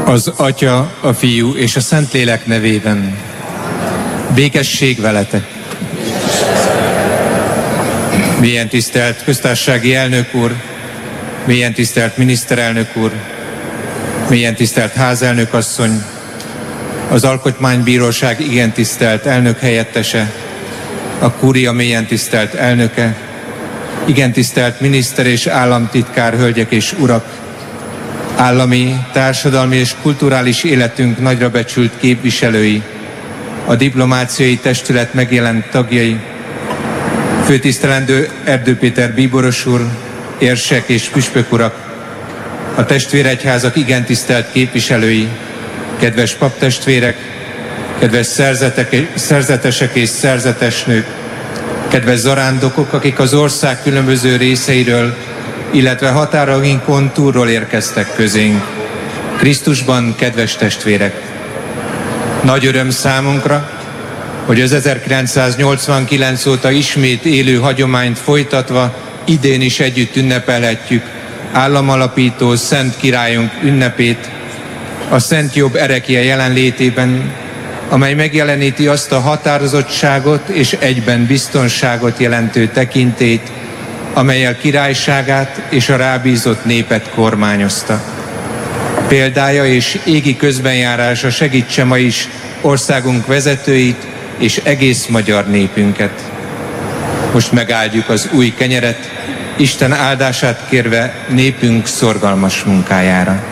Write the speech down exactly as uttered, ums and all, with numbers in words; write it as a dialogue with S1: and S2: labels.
S1: Az Atya, a Fiú és a Szentlélek nevében. Békesség veletek! Mélyen tisztelt köztársasági elnök úr, mélyen tisztelt miniszterelnök úr, mélyen tisztelt házelnök asszony, az Alkotmánybíróság igen tisztelt elnök helyettese, a Kúria mélyen tisztelt elnöke, igen tisztelt miniszter és államtitkár, hölgyek és urak, állami, társadalmi és kulturális életünk nagyra becsült képviselői, a diplomáciai testület megjelent tagjai, főtisztelendő Erdő Péter bíboros úr, érsek és püspök urak, a testvéregyházak igen tisztelt képviselői, kedves paptestvérek, kedves szerzetesek és szerzetesnők, kedves zarándokok, akik az ország különböző részeiről, illetve határainkon túlról érkeztek közénk. Krisztusban, kedves testvérek! Nagy öröm számunkra, hogy az ezerkilencszáznyolcvankilenc óta ismét élő hagyományt folytatva idén is együtt ünnepelhetjük államalapító Szent Királyunk ünnepét, a Szent Jobb erekje jelenlétében, amely megjeleníti azt a határozottságot és egyben biztonságot jelentő tekintélyt, amellyel királyságát és a rábízott népet kormányozta. Példája és égi közbenjárása segítse ma is országunk vezetőit és egész magyar népünket. Most megáldjuk az új kenyeret, Isten áldását kérve népünk szorgalmas munkájára.